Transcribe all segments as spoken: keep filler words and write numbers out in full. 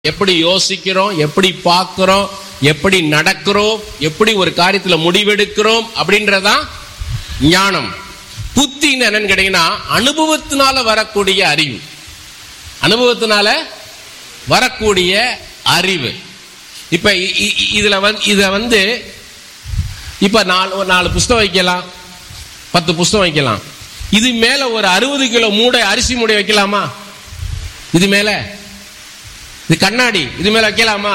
எப்படி யோசிக்கிறோம், எப்படி பார்க்கிறோம், எப்படி நடக்கிறோம், எப்படி ஒரு காரியத்துல முடிவெடுக்கிறோம் அப்படின்றதான் ஞானம். புத்தின்னு என்னன்னு கேட்டீங்கன்னா அனுபவத்தினால வரக்கூடிய அறிவு. அனுபவத்தினால வரக்கூடிய அறிவு. இப்ப இதுல வந்து இத வந்து இப்ப நாலு நாலு புஸ்தகம் வைக்கலாம், பத்து புஸ்தகம் வைக்கலாம். இது மேல ஒரு அறுபது கிலோ மூடை அரிசி மூடை வைக்கலாமா? இது மேல இது கண்ணாடி, இது மேல வைக்கலாமா?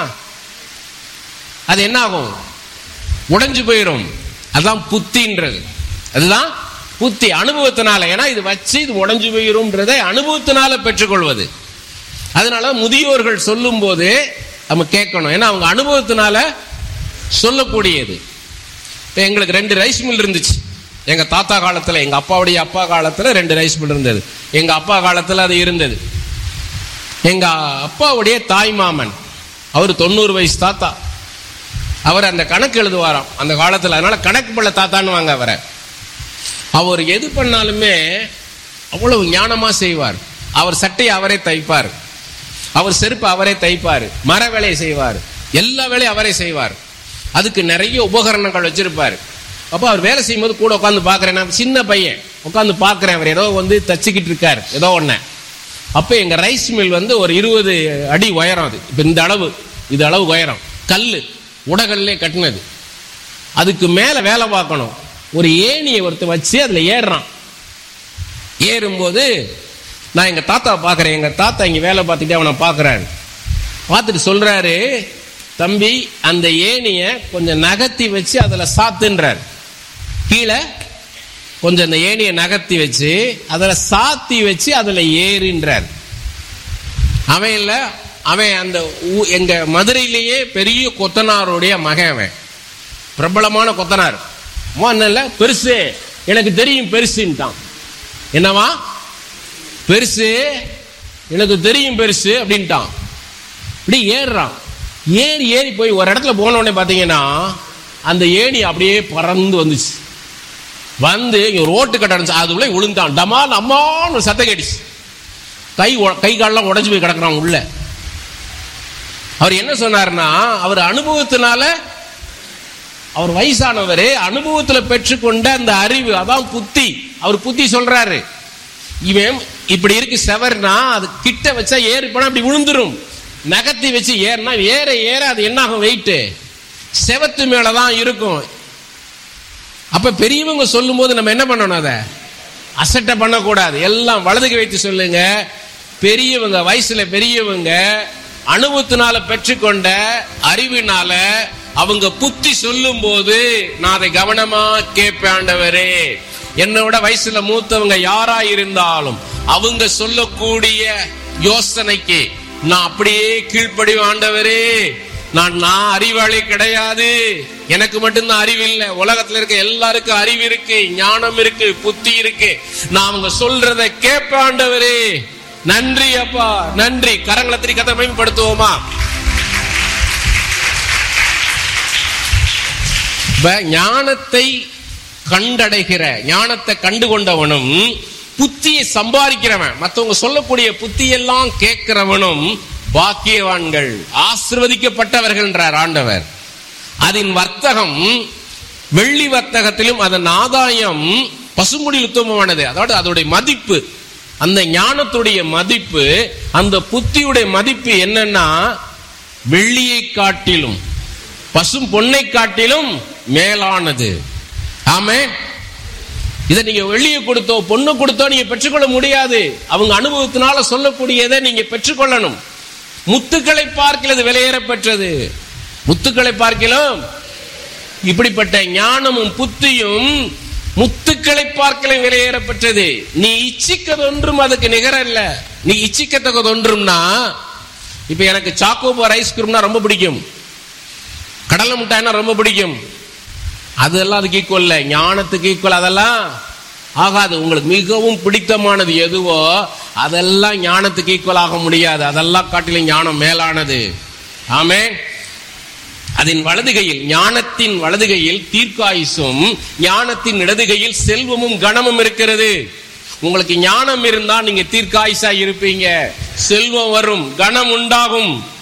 அது என்ன ஆகும்? உடைஞ்சு போயிடும். அதுதான் புத்தின்றது. அதுதான் புத்தி, அனுபவத்தினால. ஏன்னா இது வச்சு இது உடைஞ்சு போயிரும்ன்றதை அனுபவத்தினால பெற்றுக்கொள்வது. அதனால முதியோர்கள் சொல்லும் போது நம்ம கேட்கணும், ஏன்னா அவங்க அனுபவத்தினால சொல்லக்கூடியது. எங்களுக்கு ரெண்டு ரைஸ் மில் இருந்துச்சு எங்க தாத்தா காலத்துல. எங்க அப்பாவுடைய அப்பா காலத்துல ரெண்டு ரைஸ் மில் இருந்தது. எங்க அப்பா காலத்துல அது இருந்தது. எங்க அப்பாவுடைய தாய் மாமன், அவர் தொண்ணூறு வயசு தாத்தா. அவர் அந்த கணக்கு எழுதுவாராம் அந்த காலத்துல. அதனால கணக்கு பள்ள தாத்தான்னு வாங்க அவரை. அவர் எது பண்ணாலுமே அவ்வளவு ஞானமா செய்வார். அவர் சட்டையை அவரே தைப்பார், அவர் செருப்பு அவரே தைப்பார், மர வேலையை செய்வார், எல்லா வேலையும் அவரே செய்வார். அதுக்கு நிறைய உபகரணங்கள் வச்சிருப்பார். அப்ப அவர் வேலை செய்யும் போது கூட உட்காந்து பாக்குறேன். நான் சின்ன பையன் உட்காந்து பாக்குறேன், அவர் ஏதோ வந்து தச்சுக்கிட்டு இருக்காரு ஏதோ ஒண்ணு. அப்ப எங்க ரைஸ் மில் வந்து ஒரு இருபது அடி உயரம். அது இப்ப இந்த அளவு, இது அளவு உயரம், கல்லு உடகல்லே கட்டினது. அதுக்கு மேல வேலை பார்க்கணும். ஒரு ஏணியை ஒருத்த வச்சு அதுல ஏறுறான். ஏறும்போது நான் எங்க தாத்தாவை பாக்குறேன். எங்க தாத்தா இங்க வேலை பார்த்துட்டு அவனை பாக்குறாரு. பார்த்துட்டு சொல்றாரு, தம்பி அந்த ஏணிய கொஞ்சம் நகர்த்தி வச்சு அதுல சாத்துன்றார். கீழே கொஞ்சம் அந்த ஏணியை நகர்த்தி வச்சு அதுல சாத்தி வச்சு அதுல ஏறின்றார். அவன் இல்ல, அவன் அந்த எங்க மதுரையிலேயே பெரிய கொத்தனாருடைய மகன். அவன் பிரபலமான கொத்தனார். பெருசு, எனக்கு தெரியும் பெருசுன்ட்டான். என்னவா பெருசு, எனக்கு தெரியும் பெருசு அப்படின்ட்டான். இப்படி ஏறுறான். ஏறி ஏறி போய் ஒரு இடத்துல போன உடனே பாத்தீங்கன்னா அந்த ஏணி அப்படியே பறந்து வந்துச்சு. வந்து ரோட்டு கட்ட இருந்துச்சு, அதுக்குள்ள விழுந்தான். டமால் அம்மான்னு சத்தம் கேட்டுச்சு. கை கை காலெல்லாம் உடஞ்சு போய் கிடக்குறான் உள்ள. அவர் என்ன சொன்னார்னா, அவர் அனுபவத்தினால, அவர் வயசானவர் அனுபவத்துல பெற்றுக்கொண்ட அந்த அறிவு, அதான் புத்தி. அவர் புத்தி சொல்றாரு, இவன் இப்படி இருக்கு செவர்னா அது கிட்ட வச்சா ஏறி போனா அப்படி விழுந்துரும். நகர்த்தி வச்சு ஏறினா ஏற ஏற அது என்ன ஆகும்? வெயிட்டு செவத்து மேலதான் இருக்கும். அப்ப பெரியவங்க சொல்லும் போது நம்ம என்ன பண்ணணும்? அதை அசட்டை பண்ணக்கூடாது. எல்லாம் வலதுக்கு வைத்து சொல்லுங்க. பெரியவங்க, வயசுல பெரியவங்க, அனுபவத்தினால பெற்றுக்கொண்ட அறிவினால அவங்க புத்தி சொல்லும் போது நான் அதை கவனமா கேட்பேன். ஆண்டவரே, என்னோட வயசுல மூத்தவங்க யாரா இருந்தாலும் அவங்க சொல்லக்கூடிய யோசனைக்கு நான் அப்படியே கீழ்ப்படிவேன். ஆண்டவரே, நான் நான் அறிவாளி கிடையாது, எனக்கு மட்டும்தான் அறிவு இல்லை, உலகத்துல இருக்க எல்லாருக்கும் அறிவு இருக்கு, ஞானம் இருக்கு, புத்தி இருக்கு. நான் அவங்க சொல்றதை கேட்பேன். ஆண்டவரே நன்றி அப்பா, நன்றி. கரங்களை திரி கதை மேம்படுத்துவோமா? ஞானத்தை கண்டடைகிற, ஞானத்தை கண்டு கொண்டவனும் புத்தியை சம்பாதிக்கிறவன், மற்றவங்க சொல்லக்கூடிய புத்தியெல்லாம் கேட்கிறவனும் பாக்கியவான்கள், ஆசீர்வதிக்கப்பட்டவர்கள் என்றார் ஆண்டவர். அதன் வர்த்தகம் வெள்ளி வர்த்தகத்திலும் அதன் ஆதாயம் பசும்பொன்னில் உத்தமமானது. அதாவது அதோடைய மதிப்பு, அந்த ஞானத்துடைய மதிப்பு, அந்த புத்தியுடைய மதிப்பு என்னன்னா வெள்ளியை காட்டிலும் பசும் பொன்னை காட்டிலும் மேலானது. ஆமென். இதை நீங்க வெள்ளியை கொடுத்தோ பொண்ணு கொடுத்தோ நீங்க பெற்றுக்கொள்ள முடியாது. அவங்க அனுபவத்தினால சொல்லக்கூடியதை நீங்க பெற்றுக்கொள்ளணும். முத்துக்களை பார்க்கிறது விலையேற பெற்றது. முத்துக்களை பார்க்கலாம். இப்படிப்பட்ட ஞானமும் புத்தியும் முத்துக்களை பார்க்கல விலையேற பெற்றது. நீ இச்சிக்கிறது ஒன்றும் அதுக்கு நிகரல்ல. நீ இச்சிக்கத்தக்கது ஒன்றும்னா, இப்ப எனக்கு சாக்கோபார் ஐஸ்கிரீம்னா ரொம்ப பிடிக்கும், கடலை மிட்டாய்னா ரொம்ப பிடிக்கும். அதெல்லாம் அதுக்கு ஈக்குவல், ஞானத்துக்கு ஈக்குவல் அதெல்லாம் ஆகாது. உங்களுக்கு மிகவும் பிடித்தமானது எதுவோ அதெல்லாம் ஞானத்துக்கு ஈக்குவல் ஆக முடியாது. அதெல்லாம் காட்டிலும் ஞானம் மேலானது. ஆமென். அதன் வலதுகையில், ஞானத்தின் வலதுகையில் தீர்க்காயுசும் ஞானத்தின் இடதுகையில் செல்வமும் கனமும் இருக்கிறது. உங்களுக்கு ஞானம் இருந்தா நீங்க தீர்க்காயுசா இருப்பீங்க, செல்வம் வரும், கனம் உண்டாகும்.